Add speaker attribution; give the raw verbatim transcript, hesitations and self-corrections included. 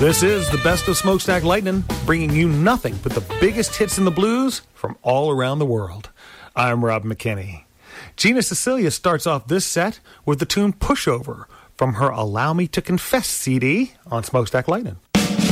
Speaker 1: This is the best of Smokestack Lightning, bringing you nothing but the biggest hits in the blues from all around the world. I'm Rob McKinney. Gina Cecilia starts off this set with the tune Pushover from her Allow Me to Confess C D on Smokestack Lightning.